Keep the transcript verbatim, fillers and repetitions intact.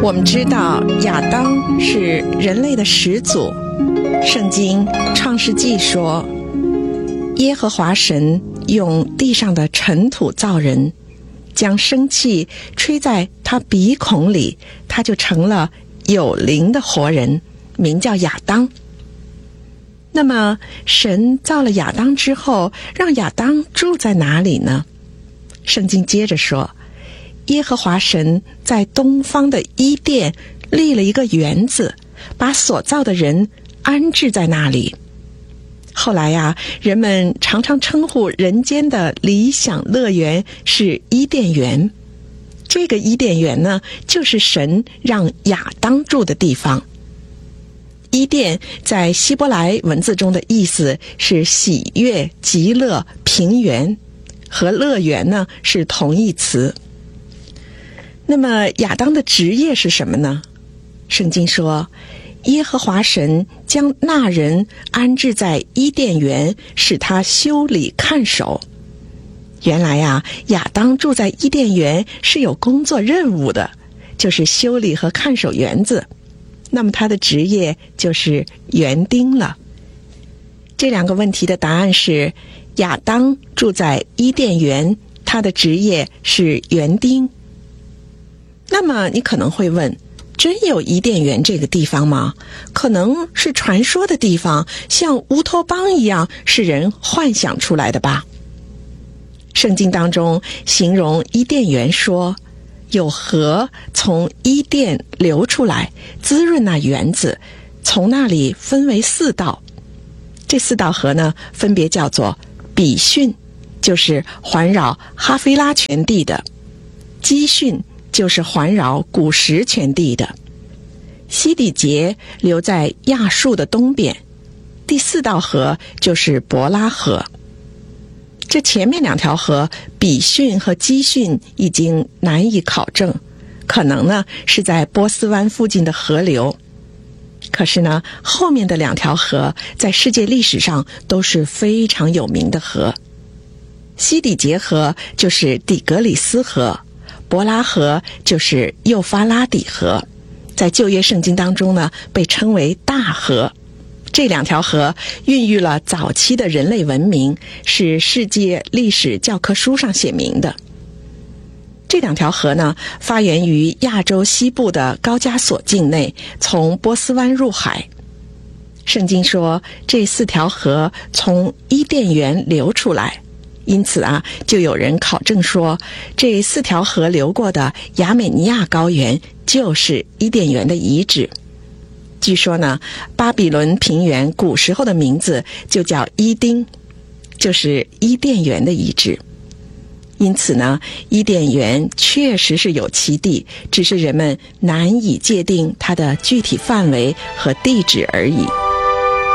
我们知道亚当是人类的始祖，圣经创世纪说，耶和华神用地上的尘土造人，将生气吹在他鼻孔里，他就成了有灵的活人，名叫亚当。那么神造了亚当之后，让亚当住在哪里呢？圣经接着说，耶和华神在东方的伊甸立了一个园子，把所造的人安置在那里。后来呀、啊，人们常常称呼人间的理想乐园是伊甸园。这个伊甸园呢，就是神让亚当住的地方。伊甸在希伯来文字中的意思是喜悦、极乐、平原，和乐园呢是同义词。那么亚当的职业是什么呢？圣经说，耶和华神将那人安置在伊甸园，使他修理看守。原来呀、啊，亚当住在伊甸园是有工作任务的，就是修理和看守园子。那么他的职业就是园丁了。这两个问题的答案是，亚当住在伊甸园，他的职业是园丁。那么你可能会问，真有伊甸园这个地方吗？可能是传说的地方，像乌托邦一样，是人幻想出来的吧？圣经当中形容伊甸园说，有河从伊甸流出来，滋润那园子，从那里分为四道。这四道河呢，分别叫做比逊，就是环绕哈菲拉全地的；基训，就是环绕古实全地的；西底结流在亚述的东边；第四道河就是伯拉河。这前面两条河比逊和基训已经难以考证，可能呢是在波斯湾附近的河流。可是呢，后面的两条河在世界历史上都是非常有名的河。西底结河就是底格里斯河，伯拉河就是幼发拉底河，在旧约圣经当中呢被称为大河。这两条河孕育了早期的人类文明，是世界历史教科书上写明的。这两条河呢，发源于亚洲西部的高加索境内，从波斯湾入海。圣经说，这四条河从伊甸园流出来，因此啊，就有人考证说，这四条河流过的亚美尼亚高原就是伊甸园的遗址。据说呢，巴比伦平原古时候的名字就叫伊丁，就是伊甸园的遗址。因此呢，伊甸园确实是有其地，只是人们难以界定它的具体范围和地址而已。